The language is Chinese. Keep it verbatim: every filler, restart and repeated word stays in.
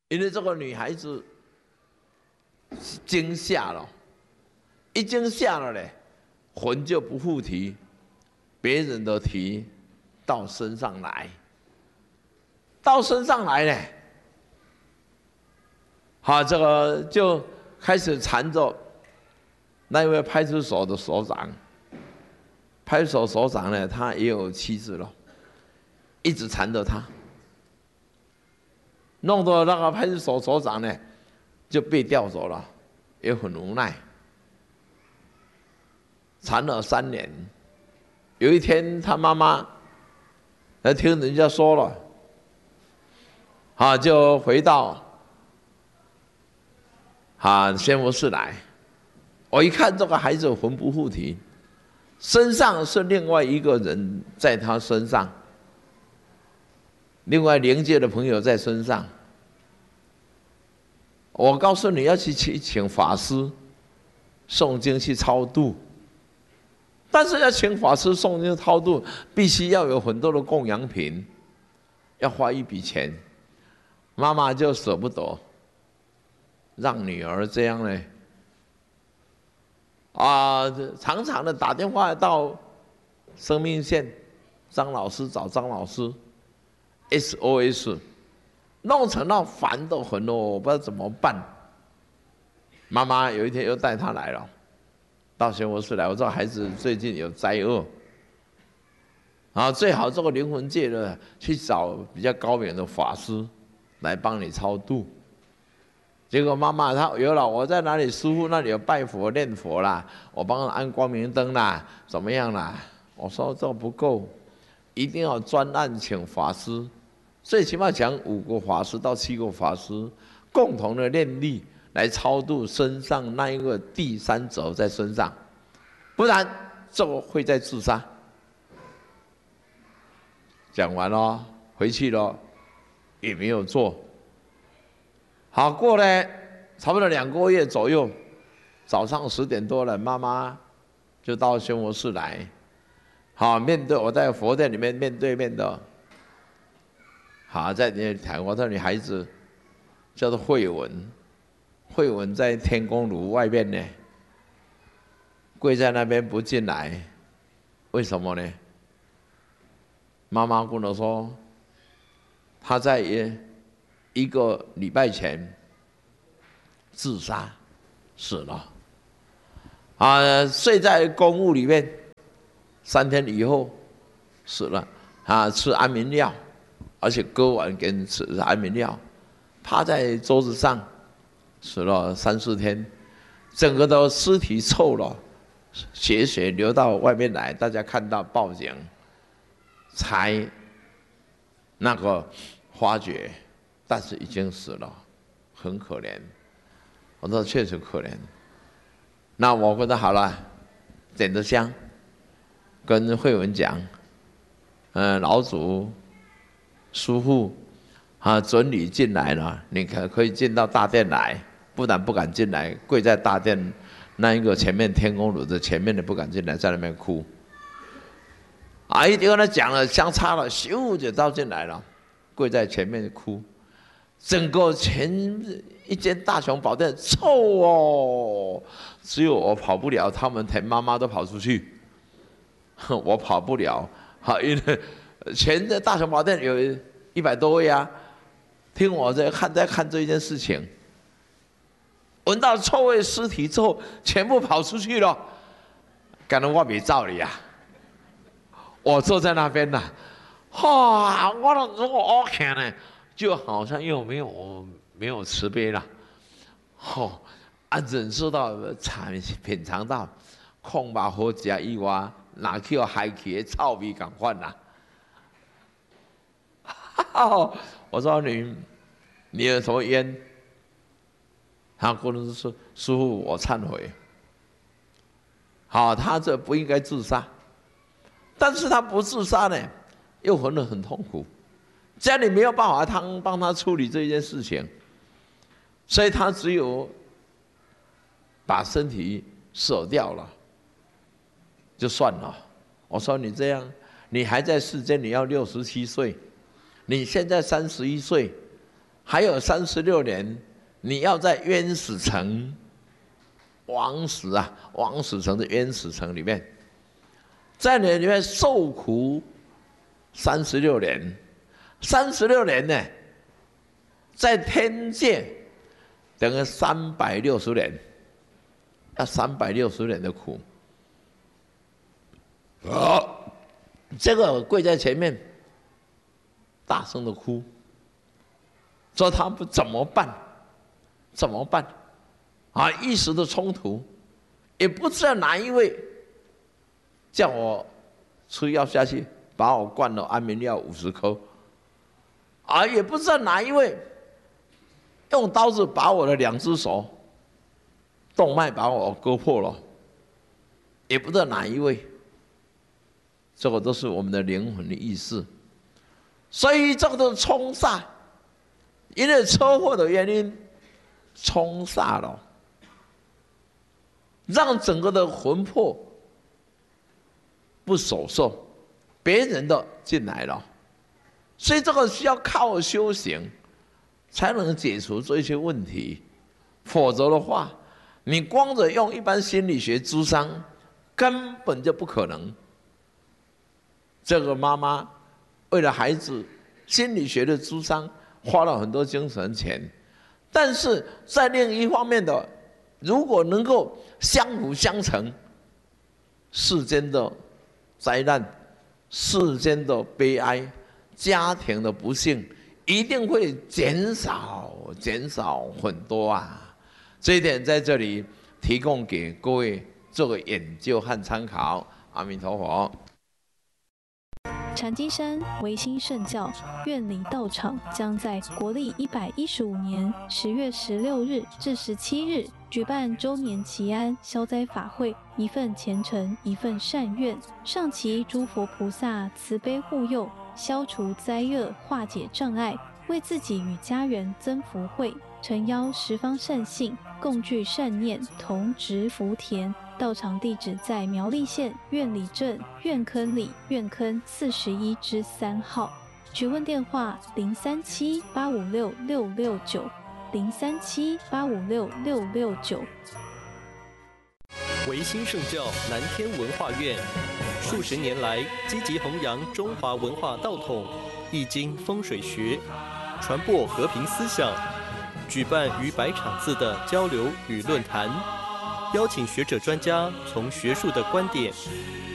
因为这个女孩子惊吓了，一惊吓了嘞，魂就不复提，别人的提到身上来，到身上来呢，好，这个就开始缠着那位派出所的所长。派出所所长呢，他也有妻子了，一直缠着他，弄得那个派出所所长呢就被调走了，也很无奈。缠了三年，有一天他妈妈来听人家说了，啊，就回到啊宣福寺来。我一看这个孩子魂不附体。身上是另外一个人在他身上，另外灵界的朋友在身上。我告诉你要去去请法师诵经去超度，但是要请法师诵经超度，必须要有很多的供养品，要花一笔钱。妈妈就舍不得让女儿这样呢。啊，常常的打电话到生命线，张老师找张老师 ，S O S， 弄成到烦得很哦，我不知道怎么办。妈妈有一天又带他来了，到宣佛寺来，我知道孩子最近有灾厄，啊，最好这个灵魂界的去找比较高明的法师来帮你超度。结果妈妈她有了，我在哪里师父那里有拜佛念佛啦，我帮他安光明灯啦，怎么样啦？我说这不够，一定要专案请法师，最起码讲五个法师到七个法师共同的念力来超度身上那一个第三者在身上，不然这个会再自杀。讲完了，回去了，也没有做。好，过了差不多两个月左右，早上十点多了，妈妈就到宣佛寺来，好，面对我在佛殿里面面对面的，好，在那谈我的女孩子叫做慧文，慧文在天宫炉外面呢，跪在那边不进来，为什么呢？妈妈跟我说，她在一个礼拜前自杀死了，啊，睡在公墓里面，三天以后死了，啊，吃安眠药，而且割完给吃安眠药，趴在桌子上死了三四天，整个的尸体臭了，血水流到外面来，大家看到报警，才那个发觉。但是已经死了，很可怜。我说确实可怜。那我跟他好了，点着香，跟慧文讲，嗯、呃，老祖、师父啊，准你进来了，你可可以进到大殿来，不然不敢进来，跪在大殿那一个前面天宫炉的前面的不敢进来，在那边哭。啊，一跟他讲了，香插了，咻就照进来了，跪在前面哭。整个前一间大雄宝殿臭哦，只有我跑不了，他们田妈妈都跑出去，我跑不了。好，因为前的大雄宝殿有一百多位啊，听我在看在看这件事情，闻到臭味尸体之后，全部跑出去了，感觉我没照理啊，我坐在那边呢，哈，我都如果 OK 呢。就好像又没有没有慈悲了，哦，啊，忍受到尝品尝到空把好食以外，哪去有海去的臭味同款啦？我说你你有什么冤？他跟我说师父，我忏悔。好，他这不应该自杀，但是他不自杀呢，又活得很痛苦。家里没有办法他帮他处理这件事情，所以他只有把身体舍掉了，就算了。我说你这样，你还在世间，你要六十七岁，你现在三十一岁， 还有三十六年，你要在冤死城，枉死啊，枉死城的冤死城里面，在那里面受苦三十六年，三十六年呢，在天界等于三百六十年，要三百六十年的苦。哦，这个跪在前面，大声的哭，说他们怎么办？怎么办？啊，一时的冲突，也不知道哪一位叫我吃药下去，把我灌了安眠药五十颗，啊，也不知道哪一位用刀子把我的两只手动脉把我割破了，也不知道哪一位。这个都是我们的灵魂的意识，所以这个都是冲煞，因为车祸的原因冲煞了，让整个的魂魄不守受，别人的进来了，所以这个需要靠修行才能解除这些问题，否则的话，你光着用一般心理学咨商根本就不可能。这个妈妈为了孩子心理学的咨商花了很多精神钱，但是在另一方面的，如果能够相辅相成，世间的灾难、世间的悲哀、家庭的不幸一定会减少减少很多啊！这一点在这里提供给各位做个研究和参考。阿弥陀佛。 禅机山维新圣教院里道场将在国历一百一十五年十月十六日至十七日举办周年祈安消灾法会，一份虔诚，一份善愿，上祈诸佛菩萨慈悲护佑，消除灾厄，化解障碍，为自己与家人增福慧。诚邀十方善信共聚善念，同植福田。道场地址在苗栗县苑里镇苑坑里苑坑四十一之三号。询问电话：零三七八五六六六九，零三七八五六六六九。 维新圣教南天文化院数十年来积极弘扬中华文化道统、易经风水学，传播和平思想，举办逾百场次的交流与论坛。邀请学者专家从学术的观点